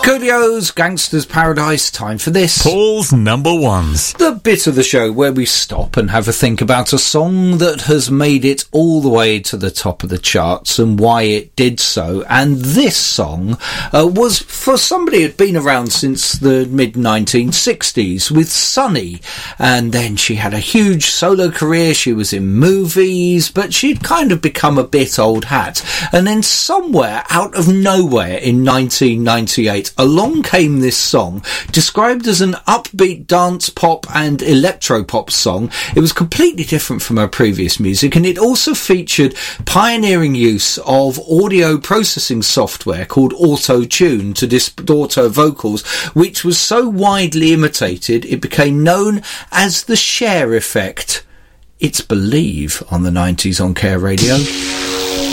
Coolio's Gangster's Paradise. Time for this. Paul's number ones. The bit of the show where we stop and have a think about a song that has made it all the way to the top of the charts and why it did so. And this song was for somebody who'd been around since the mid-1960s with Sunny. And then she had a huge solo career. She was in movies, but she'd kind of become a bit old hat. And then somewhere out of nowhere in 1998, along came this song, described as an upbeat dance pop and electro pop song. It was completely different from her previous music, and it also featured pioneering use of audio processing software called Auto-Tune to distort her vocals, which was so widely imitated it became known as the Cher effect. It's Believe on the 90s on Care Radio.